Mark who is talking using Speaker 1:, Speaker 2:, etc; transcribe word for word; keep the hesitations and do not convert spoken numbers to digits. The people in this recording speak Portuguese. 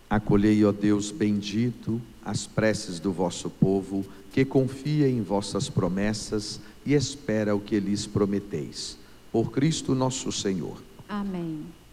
Speaker 1: Acolhei, ó Deus bendito, as preces do vosso povo, que confia em vossas promessas e espera o que lhes prometeis. Por Cristo nosso Senhor.
Speaker 2: Amém.